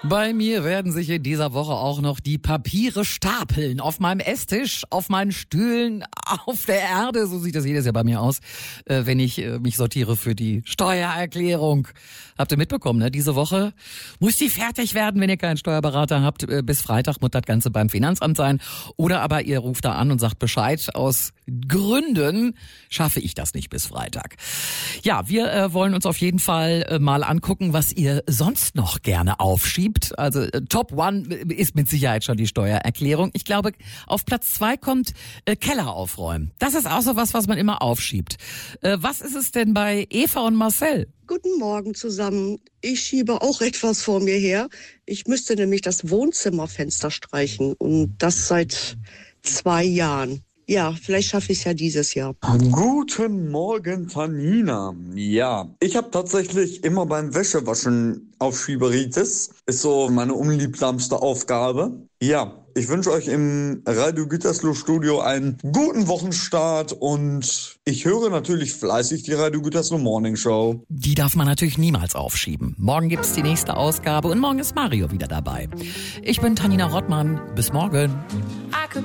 Bei mir werden sich in dieser Woche auch noch die Papiere stapeln. Auf meinem Esstisch, auf meinen Stühlen, auf der Erde. So sieht das jedes Jahr bei mir aus, wenn ich mich sortiere für die Steuererklärung. Habt ihr mitbekommen, ne? Diese Woche muss die fertig werden, wenn ihr keinen Steuerberater habt. Bis Freitag muss das Ganze beim Finanzamt sein. Oder aber ihr ruft da an und sagt Bescheid. Aus Gründen schaffe ich das nicht bis Freitag. Ja, wir wollen uns auf jeden Fall mal angucken, was ihr sonst noch gerne aufschiebt. Also Top One ist mit Sicherheit schon die Steuererklärung. Ich glaube, auf Platz 2 kommt Keller aufräumen. Das ist auch so was man immer aufschiebt. Was ist es denn bei Eva und Marcel? Guten Morgen zusammen. Ich schiebe auch etwas vor mir her. Ich müsste nämlich das Wohnzimmerfenster streichen und das seit 2 Jahren. Ja, vielleicht schaffe ich es ja dieses Jahr. Guten Morgen, Tanina. Ja, ich habe tatsächlich immer beim Wäschewaschen Aufschieberitis. Ist so meine unliebsamste Aufgabe. Ja, ich wünsche euch im Radio Gütersloh Studio einen guten Wochenstart und ich höre natürlich fleißig die Radio Gütersloh Morning Show. Die darf man natürlich niemals aufschieben. Morgen gibt's die nächste Ausgabe und morgen ist Mario wieder dabei. Ich bin Tanina Rottmann. Bis morgen.